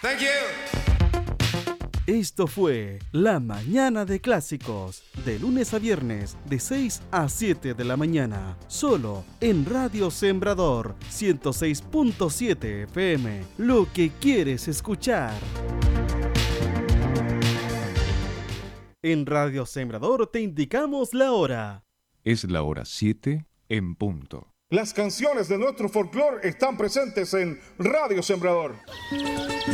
Thank you. Esto fue La Mañana de Clásicos, de lunes a viernes, de 6 a 7 de la mañana, solo en Radio Sembrador 106.7 FM, lo que quieres escuchar. En Radio Sembrador te indicamos la hora. Es la hora 7 en punto. Las canciones de nuestro folclore están presentes en Radio Sembrador.